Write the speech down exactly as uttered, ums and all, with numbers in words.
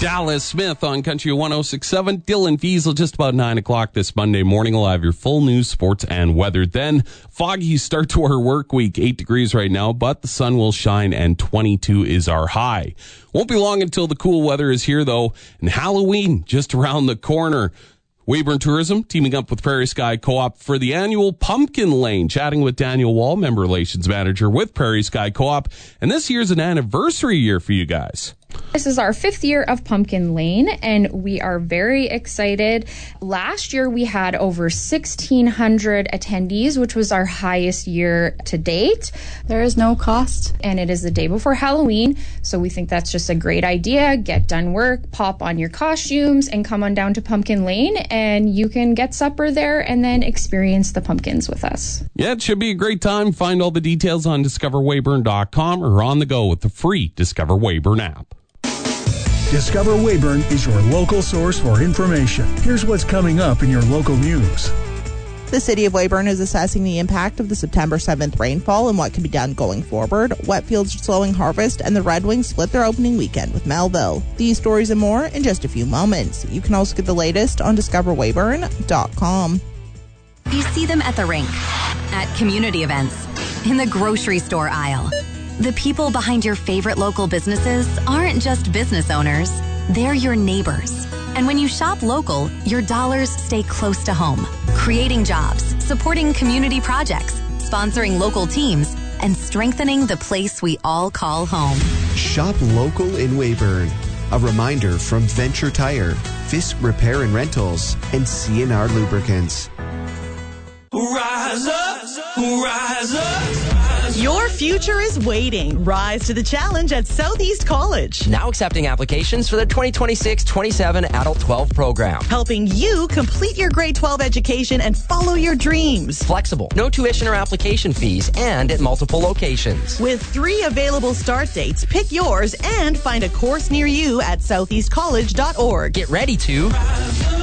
Dallas Smith on Country one oh six point seven. Dylan Fiesel just about nine o'clock this Monday morning. We'll have your full news, sports, and weather. Then, foggy start to our work week. eight degrees right now, but the sun will shine and twenty-two is our high. Won't be long until the cool weather is here, though, and Halloween just around the corner. Weyburn Tourism teaming up with Prairie Sky Co-op for the annual Pumpkin Lane. Chatting with Daniel Wall, Member Relations Manager with Prairie Sky Co-op. And this year's an anniversary year for you guys. This is our fifth year of Pumpkin Lane, and we are very excited. Last year, we had over sixteen hundred attendees, which was our highest year to date. There is no cost. And it is the day before Halloween, so we think that's just a great idea. Get done work, pop on your costumes, and come on down to Pumpkin Lane, and you can get supper there and then experience the pumpkins with us. Yeah, it should be a great time. Find all the details on discover weyburn dot com or on the go with the free Discover Weyburn app. Discover Weyburn is your local source for information. Here's what's coming up in your local news. The City of Weyburn is assessing the impact of the September seventh rainfall and what can be done going forward. Wetfields slowing harvest, and the Red Wings split their opening weekend with Melville. These stories and more in just a few moments. You can also get the latest on discover weyburn dot com. You see them at the rink, at community events, in the grocery store aisle. The people behind your favorite local businesses aren't just business owners, they're your neighbors. And when you shop local, your dollars stay close to home, creating jobs, supporting community projects, sponsoring local teams, and strengthening the place we all call home. Shop local in Weyburn. A reminder from Venture Tire, Fisk Repair and Rentals, and C and R Lubricants. Rise up, rise up. Your future is waiting. Rise to the challenge at Southeast College. Now accepting applications for the twenty twenty-six twenty-seven Adult twelve program. Helping you complete your grade twelve education and follow your dreams. Flexible, no tuition or application fees, and at multiple locations. With three available start dates, pick yours and find a course near you at southeast college dot org. Get ready to